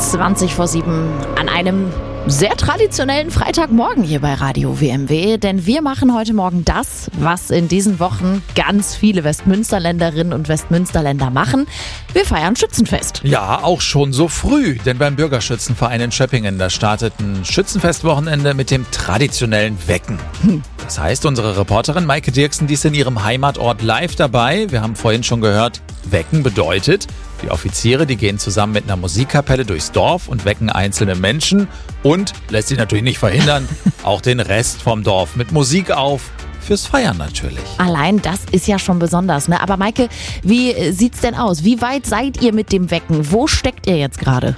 7:20 an einem sehr traditionellen Freitagmorgen hier bei Radio WMW, denn wir machen heute Morgen das, was in diesen Wochen ganz viele Westmünsterländerinnen und Westmünsterländer machen. Wir feiern Schützenfest. Ja, auch schon so früh, denn beim Bürgerschützenverein in Schöppingen, da startet ein Schützenfestwochenende mit dem traditionellen Wecken. Das heißt, unsere Reporterin Maike Dirksen, die ist in ihrem Heimatort live dabei. Wir haben vorhin schon gehört, Wecken bedeutet, die Offiziere, die gehen zusammen mit einer Musikkapelle durchs Dorf und wecken einzelne Menschen und, lässt sich natürlich nicht verhindern, auch den Rest vom Dorf mit Musik auf. Fürs Feiern natürlich. Allein das ist ja schon besonders, ne? Aber Maike, wie sieht's denn aus? Wie weit seid ihr mit dem Wecken? Wo steckt ihr jetzt gerade?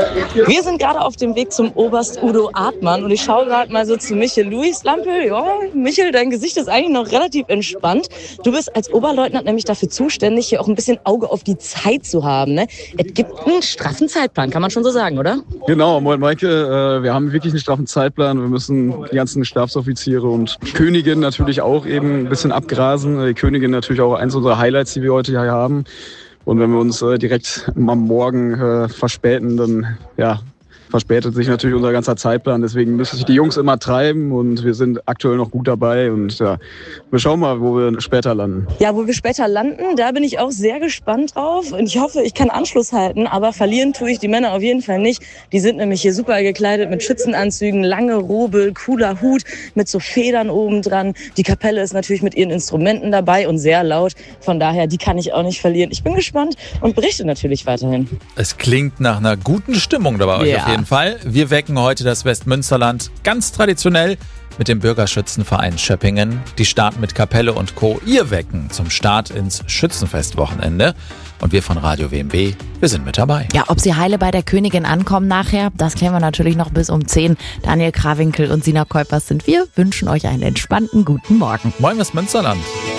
Wir sind gerade auf dem Weg zum Oberst Udo Artmann und ich schaue gerade mal so zu Michel Luis Lampel. Ja, Michel, dein Gesicht ist eigentlich noch relativ entspannt. Du bist als Oberleutnant nämlich dafür zuständig, hier auch ein bisschen Auge auf die Zeit zu haben, ne? Es gibt einen straffen Zeitplan, kann man schon so sagen, oder? Genau, moin Maike, wir haben wirklich einen straffen Zeitplan. Wir müssen die ganzen Stabsoffiziere und Königin natürlich auch eben ein bisschen abgrasen. Die Königin natürlich auch eins unserer Highlights, die wir heute hier haben. Und wenn wir uns direkt am Morgen verspäten, dann verspätet sich natürlich unser ganzer Zeitplan. Deswegen müssen sich die Jungs immer treiben und wir sind aktuell noch gut dabei. Und ja, wir schauen mal, wo wir später landen. Ja, wo wir später landen, da bin ich auch sehr gespannt drauf. Und ich hoffe, ich kann Anschluss halten. Aber verlieren tue ich die Männer auf jeden Fall nicht. Die sind nämlich hier super gekleidet mit Schützenanzügen, lange Robe, cooler Hut mit so Federn oben dran. Die Kapelle ist natürlich mit ihren Instrumenten dabei und sehr laut. Von daher, die kann ich auch nicht verlieren. Ich bin gespannt und berichte natürlich weiterhin. Es klingt nach einer guten Stimmung dabei euch auf jeden Fall. Wir wecken heute das Westmünsterland ganz traditionell mit dem Bürgerschützenverein Schöppingen. Die starten mit Kapelle und Co. ihr Wecken zum Start ins Schützenfestwochenende. Und wir von Radio WMW, wir sind mit dabei. Ja, ob sie heile bei der Königin ankommen nachher, das klären wir natürlich noch bis um 10. Daniel Krawinkel und Sina Kuipers sind wir, wünschen euch einen entspannten guten Morgen. Moin Westmünsterland.